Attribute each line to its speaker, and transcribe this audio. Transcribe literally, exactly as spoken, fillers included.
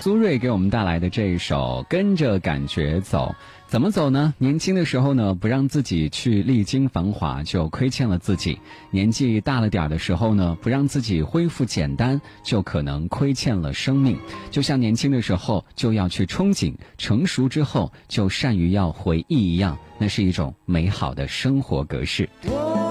Speaker 1: 苏芮给我们带来的这一首《跟着感觉走》，怎么走呢？年轻的时候呢，不让自己去历经繁华，就亏欠了自己；年纪大了点的时候呢，不让自己恢复简单，就可能亏欠了生命。就像年轻的时候就要去憧憬，成熟之后就善于要回忆一样，那是一种美好的生活格式。